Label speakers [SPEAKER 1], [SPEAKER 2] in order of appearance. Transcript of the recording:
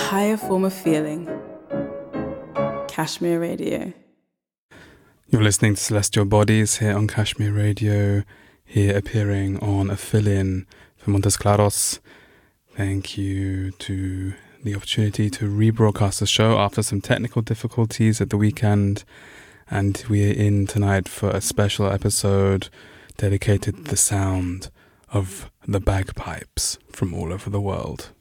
[SPEAKER 1] higher form of feeling. Kashmir Radio.
[SPEAKER 2] You're listening to Celestial Bodies here on Kashmir Radio, here appearing on a fill-in for Montes Claros. Thank you to the opportunity to rebroadcast the show after some technical difficulties at the weekend. And we're in tonight for a special episode dedicated to the sound of the bagpipes from all over the world.